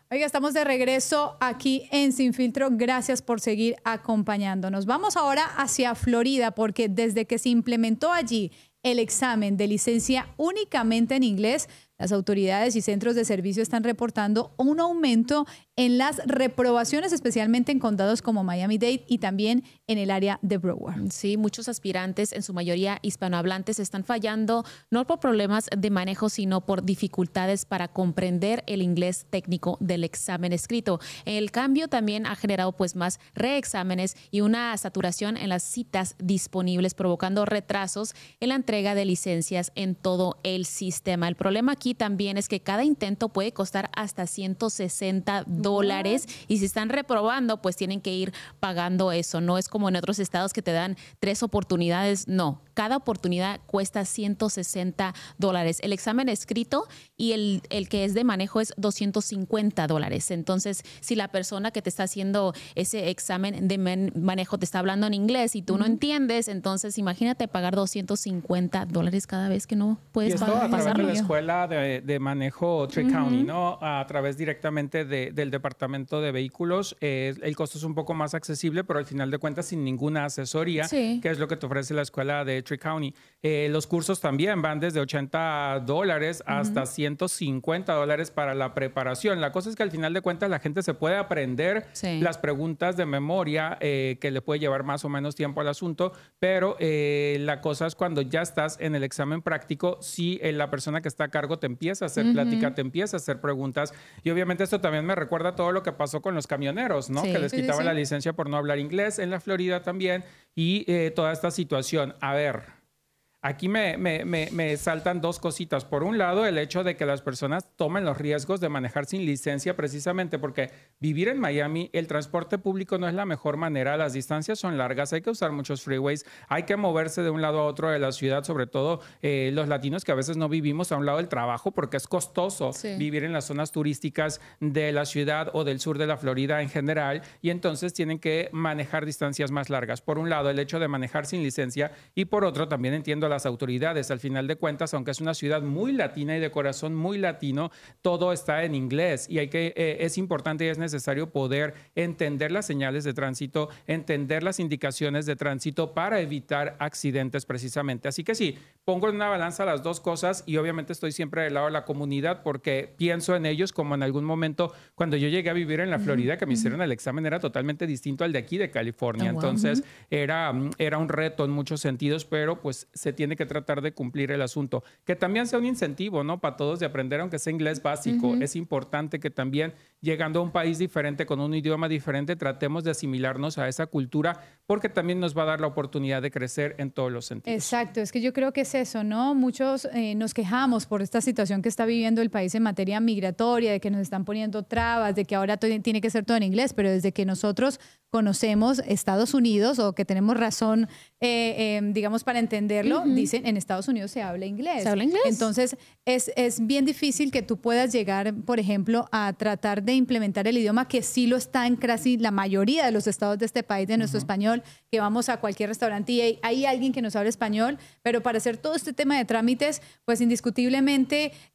Oiga, estamos de regreso aquí en Sin Filtro. Gracias por seguir acompañándonos. Vamos ahora hacia Florida porque desde que se implementó allí el examen de licencia únicamente en inglés, las autoridades y centros de servicio están reportando un aumento en las reprobaciones, especialmente en condados como Miami-Dade y también en el área de Broward. Sí, muchos aspirantes, en su mayoría hispanohablantes, están fallando no por problemas de manejo, sino por dificultades para comprender el inglés técnico del examen escrito. El cambio también ha generado pues más reexámenes y una saturación en las citas disponibles, provocando retrasos en la entrega de licencias en todo el sistema. El problema aquí también es que cada intento puede costar hasta $160 y si están reprobando, pues tienen que ir pagando eso. No es como en otros estados que te dan 3 oportunidades. No, cada oportunidad cuesta $160. El examen escrito y el que es de manejo es $250. Entonces, si la persona que te está haciendo ese examen de manejo te está hablando en inglés y tú no entiendes, entonces imagínate pagar $250 cada vez que no puedes pasarlo. Y esto a través de la escuela de manejo Tri-County, ¿no? A través directamente del departamento de vehículos. El costo es un poco más accesible, pero al final de cuentas sin ninguna asesoría, que es lo que te ofrece la escuela de Tri-County. Los cursos también van desde $80 hasta $150 para la preparación. La cosa es que al final de cuentas la gente se puede aprender las preguntas de memoria, que le puede llevar más o menos tiempo al asunto, pero la cosa es cuando ya estás en el examen práctico, si la persona que está a cargo te empieza a hacer plática, te empieza a hacer preguntas, y obviamente esto también me recuerda todo lo que pasó con los camioneros, ¿no? Que les quitaban la licencia por no hablar inglés, en la Florida también, y toda esta situación. A ver, aquí me saltan dos cositas. Por un lado, el hecho de que las personas tomen los riesgos de manejar sin licencia, precisamente porque vivir en Miami, el transporte público no es la mejor manera. Las distancias son largas, hay que usar muchos freeways, hay que moverse de un lado a otro de la ciudad, sobre todo los latinos que a veces no vivimos a un lado del trabajo porque es costoso vivir en las zonas turísticas de la ciudad o del sur de la Florida en general, y entonces tienen que manejar distancias más largas. Por un lado, el hecho de manejar sin licencia, y por otro, también entiendo las autoridades. Al final de cuentas, aunque es una ciudad muy latina y de corazón muy latino, todo está en inglés y es importante y es necesario poder entender las señales de tránsito, entender las indicaciones de tránsito para evitar accidentes precisamente. Así que sí, pongo en una balanza las dos cosas y obviamente estoy siempre del lado de la comunidad porque pienso en ellos, como en algún momento cuando yo llegué a vivir en la Florida, que me hicieron el examen, era totalmente distinto al de aquí de California. Entonces era un reto en muchos sentidos, pero pues se tiene que tratar de cumplir el asunto. Que también sea un incentivo, ¿no? Para todos de aprender, aunque sea inglés básico. Es importante que también, llegando a un país diferente, con un idioma diferente, tratemos de asimilarnos a esa cultura, porque también nos va a dar la oportunidad de crecer en todos los sentidos. Exacto, es que yo creo que es eso, ¿no? Muchos nos quejamos por esta situación que está viviendo el país en materia migratoria, de que nos están poniendo trabas, de que ahora tiene que ser todo en inglés, pero desde que nosotros conocemos Estados Unidos o que tenemos razón, digamos, para entenderlo, dicen en Estados Unidos se habla inglés. ¿Se habla inglés? Entonces, es bien difícil que tú puedas llegar, por ejemplo, a tratar de implementar el idioma, que sí lo está en casi la mayoría de los estados de este país, de nuestro español, que vamos a cualquier restaurante y hay alguien que nos habla español, pero para hacer todo este tema de trámites, pues indiscutiblemente